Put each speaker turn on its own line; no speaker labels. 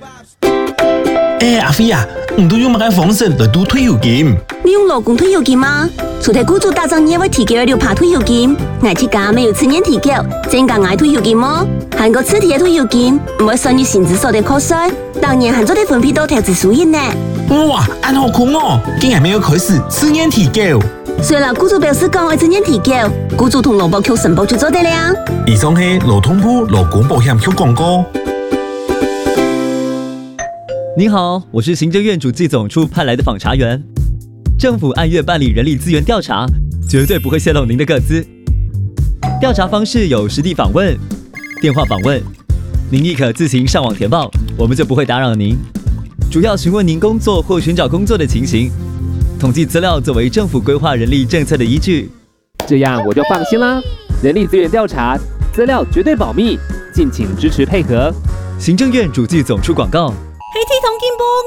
阿飞啊，你都用乜嘢方式来赌退休金？
你用劳工退休金吗？除了雇主打仗也会提高6%退休金，我这家没有次年提高，增加我退休金吗？韩国次提的退休金唔会算入薪资所得扣税，当年还做得分配到投资收益呢。
哇，安好酷哦！竟然没有开始次年提高。
虽然雇主表示讲会次年提高，雇主同劳保局申报就做得了。
以上是劳动部劳工保险局广告。
您好，我是行政院主计总处派来的访查员。政府按月办理人力资源调查，绝对不会泄露您的个资。调查方式有实地访问、电话访问，您亦可自行上网填报，我们就不会打扰您。主要询问您工作或寻找工作的情形，统计资料作为政府规划人力政策的依据。
这样我就放心啦。人力资源调查资料绝对保密，敬请支持配合。
行政院主计总处广告。
HT 同金波